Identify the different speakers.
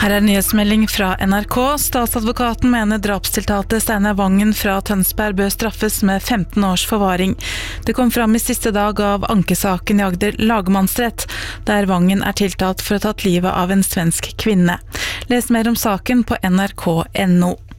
Speaker 1: Her nyhetsmelding fra NRK. Statsadvokaten mener drapstiltalte Steinar Vangen fra Tønsberg bør straffes med 15 års forvaring. Det kom fram i siste dag av ankesaken i Agder lagmannsrett, der Vangen er tiltalt for å ha tatt livet av en svensk kvinne. Les mer om saken på nrk.no.